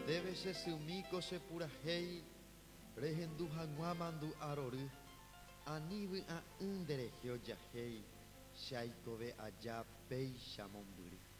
Debe se sumiko se pura hei, rehendu hanguamandu aroru, anibu a underegio ya hei, shaikove allá pei shamomburi.